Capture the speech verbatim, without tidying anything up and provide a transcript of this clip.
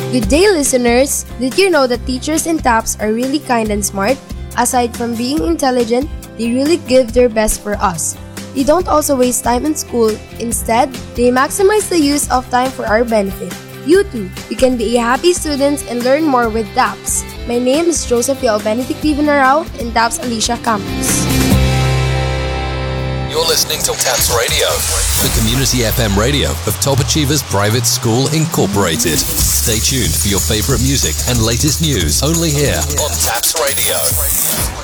Good day, listeners! Did you know that teachers in TAPS are really kind and smart? Aside from being intelligent, they really give their best for us. They don't also waste time in school. Instead, they maximize the use of time for our benefit. You too, you can be a happy student and learn more with TAPS. My name is Josephia Benedict Vivanarao in TAPS Alicia Campus. You're listening to TAPS Radio, the community F M radio of Top Achievers Private School Incorporated. Stay tuned for your favorite music and latest news only here on TAPS Radio.